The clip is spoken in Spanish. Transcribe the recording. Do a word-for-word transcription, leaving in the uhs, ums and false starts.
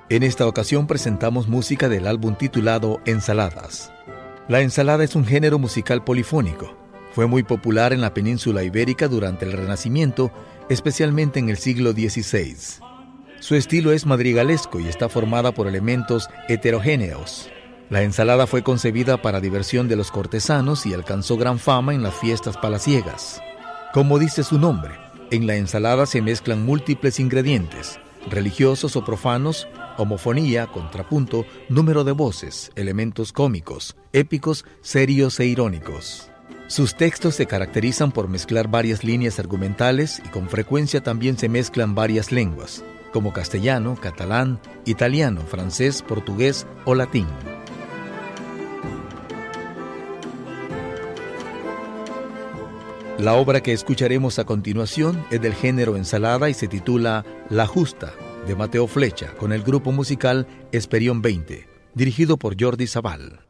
En esta ocasión presentamos música del álbum titulado Ensaladas. La ensalada es un género musical polifónico. Fue muy popular en la península ibérica durante el Renacimiento, especialmente en el siglo dieciséis. Su estilo es madrigalesco y está formada por elementos heterogéneos. La ensalada fue concebida para diversión de los cortesanos y alcanzó gran fama en las fiestas palaciegas. Como dice su nombre, en la ensalada se mezclan múltiples ingredientes, religiosos o profanos, homofonía, contrapunto, número de voces, elementos cómicos, épicos, serios e irónicos. Sus textos se caracterizan por mezclar varias líneas argumentales y con frecuencia también se mezclan varias lenguas, como castellano, catalán, italiano, francés, portugués o latín. La obra que escucharemos a continuación es del género ensalada y se titula La Justa, de Mateo Flecha, con el grupo musical Esperión veinte, dirigido por Jordi Zabal.